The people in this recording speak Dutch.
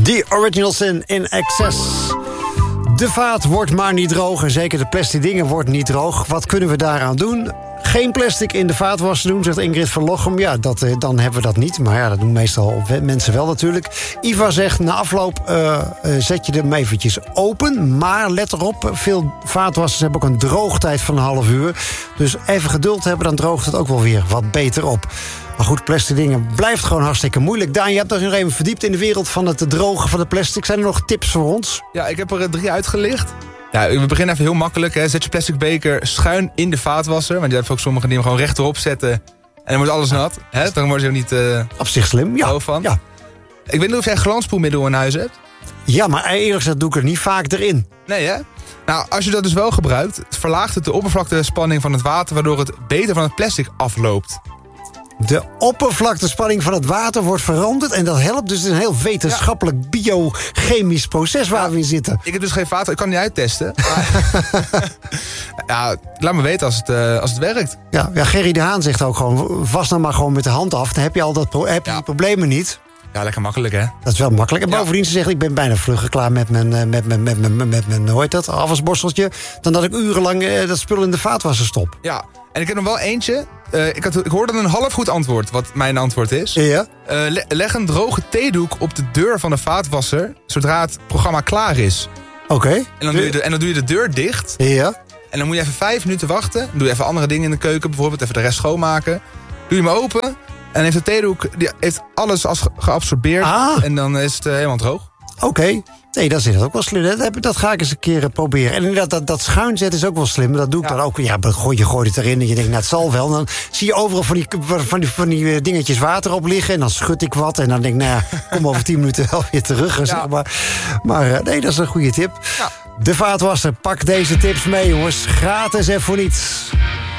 The Original Sin in Excess. De vaat wordt maar niet droog en zeker de plastic dingen wordt niet droog. Wat kunnen we daaraan doen? Geen plastic in de vaatwasser doen, zegt Ingrid van Lochem. Ja, dan hebben we dat niet. Maar ja, dat doen meestal mensen wel natuurlijk. Iva zegt, na afloop zet je hem eventjes open. Maar let erop, veel vaatwassers hebben ook een droogtijd van een half uur. Dus even geduld hebben, dan droogt het ook wel weer wat beter op. Maar goed, plastic dingen blijft gewoon hartstikke moeilijk. Daan, je hebt nog even verdiept in de wereld van het drogen van de plastic. Zijn er nog tips voor ons? Ja, ik heb er 3 uitgelicht. Ja, we beginnen even heel makkelijk. Hè. Zet je plastic beker schuin in de vaatwasser. Want je hebt ook sommigen die hem gewoon rechterop zetten. En dan wordt alles nat. Hè? Dan word je er niet op zich slim, ja. Van. Ja. Ik weet niet of jij glanspoelmiddel in huis hebt. Ja, maar eerlijk gezegd doe ik er niet vaak erin. Nee, hè? Nou, als je dat dus wel gebruikt, verlaagt het de oppervlaktespanning van het water, waardoor het beter van het plastic afloopt. De oppervlaktespanning van het water wordt veranderd en dat helpt. Dus het is een heel wetenschappelijk biochemisch proces waar we in zitten. Ik heb dus geen water, ik kan het niet uittesten. Maar ja, laat me weten als het werkt. Ja, Gerry de Haan zegt ook gewoon, was nou maar gewoon met de hand af. Dan heb je al die problemen niet. Ja, lekker makkelijk, hè? Dat is wel makkelijk. En bovendien, ze zegt, ik ben bijna vlugger klaar met mijn hoe heet dat, afwasborsteltje, dan dat ik urenlang dat spul in de vaatwasser stop. Ja, en ik heb nog wel eentje. Ik hoorde een half goed antwoord, wat mijn antwoord is. Ja. Leg een droge theedoek op de deur van de vaatwasser, zodra het programma klaar is. Oké. En dan doe je de deur dicht. Ja. En dan moet je even 5 minuten wachten. Dan doe je even andere dingen in de keuken, bijvoorbeeld even de rest schoonmaken. Doe je hem open. En heeft de theedoek die heeft alles als geabsorbeerd. En dan is het helemaal droog. Oké. Nee, dat is ook wel slim. Dat ga ik eens een keer proberen. En inderdaad, dat schuin zetten is ook wel slim. Dat doe ik dan ook. Ja, je gooit het erin en je denkt, nou, het zal wel. Dan zie je overal van die dingetjes water op liggen. En dan schud ik wat. En dan denk ik, nou ja, kom over 10 minuten wel weer terug. Zeg maar. Maar nee, dat is een goede tip. Ja. De vaatwasser, pak deze tips mee, jongens. Gratis en voor niets.